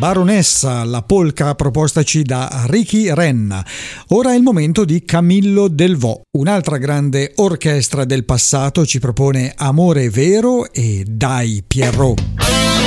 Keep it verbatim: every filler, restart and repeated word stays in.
Baronessa, la polka propostaci da Ricky Renna. Ora è il momento di Camillo Delvaux, un'altra grande orchestra del passato ci propone Amore vero e Dai Pierrot.